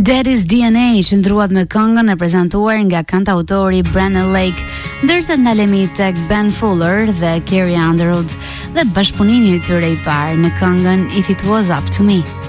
Daddy's DNA qëndruat me këngën e prezantuar nga kantautori Brandon Lake, ndërsa në lemit tek Ben Fuller dhe Carrie Underwood dhe bashkëpunimi i tyre i parë në këngën If It Was Up To Me.